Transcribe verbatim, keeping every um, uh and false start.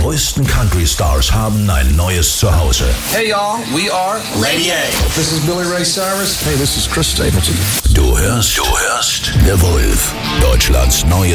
größten Country-Stars haben ein neues Zuhause. Hey y'all, we are Lady A. This is Billy Ray Cyrus. Hey, this is Chris Stapleton. Du hörst, du hörst The Wolf, Deutschlands neues